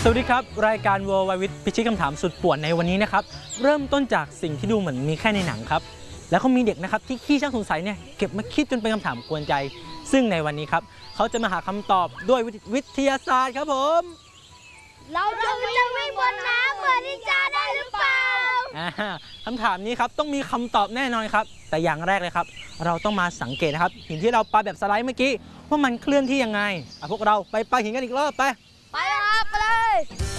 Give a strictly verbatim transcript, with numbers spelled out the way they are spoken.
สวัสดีครับรายการ World Wide วิทย์พิชิตคำถามสุดป่วนในวันนี้นะครับเริ่มต้นจากสิ่งที่ดูเหมือนมีแค่ในหนังครับแล้วเขามีเด็กนะครับที่ขี้ช่างสงสัยเนี่ยเก็บมาคิดจนเป็นคำถามกวนใจซึ่งในวันนี้ครับเขาจะมาหาคำตอบด้วยวิทยาศาสตร์ครับผมเราจะวิ่งบนน้ำเหมือนนินจาได้หรือเปล่าคำถามนี้ครับต้องมีคำตอบแน่นอนครับแต่อย่างแรกเลยครับเราต้องมาสังเกตนะครับหินที่เราปาแบบสไลด์เมื่อกี้ว่ามันเคลื่อนที่ยังไงพวกเราไปปาหินกันอีกรอบไปไปเลยครับไปเลย